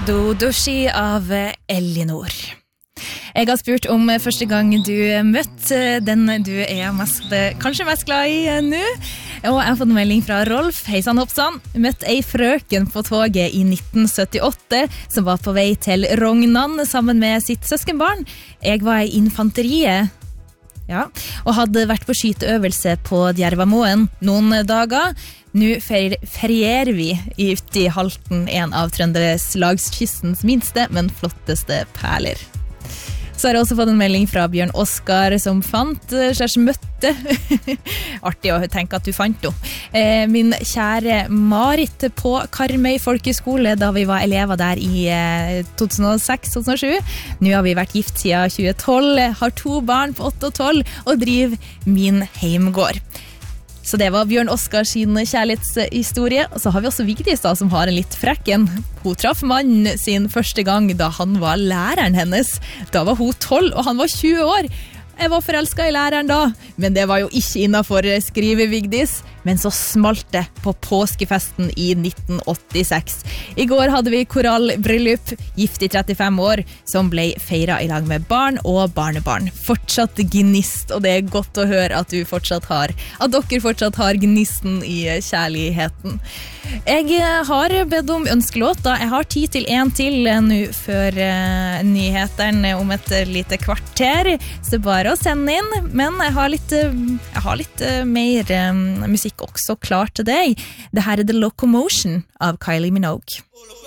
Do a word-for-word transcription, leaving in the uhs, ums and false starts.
Dodoshi av Elinor. Jeg har spurt om første gang du møtte den du er mest, kanskje mest glad i nå. Og jeg har fått en melding fra Rolf. Hei sann, hoppsann. Møtte ei frøken på toget i nitten syttiåtte som var på vei til Rognan sammen med sitt søskenbarn. Jeg var i infanteriet. Ja, og hadde vært på skyteøvelse på Djervamoen noen dager. Nå fer- ferierer vi ute i Halten, en av Trøndelagskystens minste, men flotteste perler. Så har jeg også fått en melding fra Bjørn Oskar som fant, slags møtte. Artig å tenke at du fant henne. Min kjære Marit på Karmøy Folkeskole, da vi var elever der i to tusen og seks til to tusen og sju. Nå har vi vært gift siden tjue tolv, har to barn på åtte og tolv, og driver min heimgård. Så det var Bjørn Oskars sin kjærlighetshistorie. Og så har vi også Vigdis da, som har en litt frekken. Hun traff mannen sin første gang da han var læreren hennes. Da var hun tolv, og han var tjue år. Jeg var forelsket i læreren da, men det var jo ikke innenfor skrive Vigdis. Men så smalt det på påskefesten i nitten åttiseks. I går hadde vi korallbryllup, gift i trettifem år, som ble feiret i lag med barn og barnebarn. Fortsatt gnist, og det er godt å høre at du fortsatt har, at dere fortsatt har gnisten i kjærligheten. Jeg har bedt om ønskelåter. Jeg har tid til en til nå før uh, nyhetene om et lite kvarter, så bare å sende inn. Men jeg har litt, uh, jeg har litt uh, mer um, musikk også klar til deg. Det her er The Locomotion av Kylie Minogue.